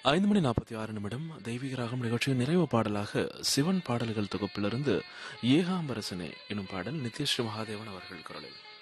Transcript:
5:46 தெய்வீக ராகம் நிகழ்ச்சியின் நிறைவு பாடலாக சிவன் பாடல்கள் தொகுப்பிலிருந்து ஏகாம்பரசனே எனும் பாடல் நித்யஸ்ரீ மகாதேவன் அவர்கள் குரலில்.